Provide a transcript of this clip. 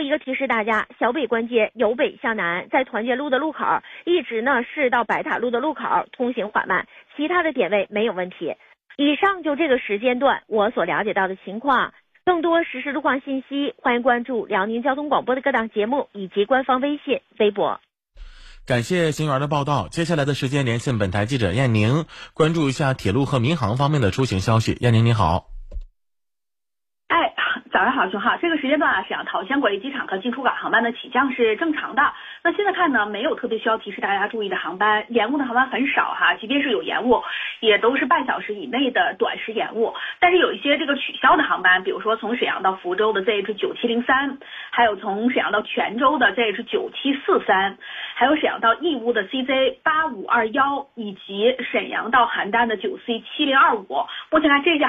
一个提示大家，小北关街由北向南，在团结路的路口一直呢是到白塔路的路口通行缓慢，其他的点位没有问题。以上就这个时间段我所了解到的情况。更多实时路况信息，欢迎关注辽宁交通广播的各档节目以及官方微信、微博。 感谢邢员的报道。接下来的时间连线本台记者燕宁，关注一下铁路和民航方面的出行消息。燕宁你好。 早上好，熊浩。这个时间段啊，沈阳桃仙国际机场和进出港航班的起降是正常的。那现在看呢，没有特别需要提示大家注意的航班，延误的航班很少哈，即便是有延误，也都是半小时以内的短时延误。但是有一些这个取消的航班，比如说从沈阳到福州的 ZH9703，还有从沈阳到泉州的 ZH9743，还有沈阳到义乌的 CZ8521，以及沈阳到邯郸的9C7025。目前看这些